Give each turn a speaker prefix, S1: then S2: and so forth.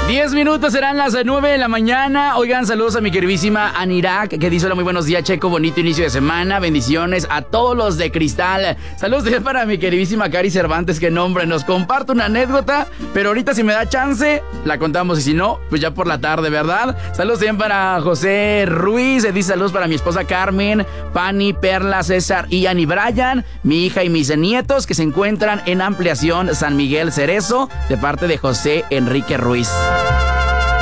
S1: 10 minutos serán las 9 de la mañana. Oigan, saludos a mi queridísima Anirak, que dice: hola, muy buenos días, Checo, bonito inicio de semana. Bendiciones a todos los de Cristal. Saludos también para mi queridísima Cari Cervantes, que nombre, nos comparte una anécdota, pero ahorita si me da chance, la contamos, y si no, pues ya por la tarde, ¿verdad? Saludos también para José Ruiz, dice: saludos para mi esposa Carmen, Pani, Perla, César, Ian y Brian, mi hija y mis nietos, que se encuentran en Ampliación San Miguel Cerezo, de parte de José Enrique Ruiz.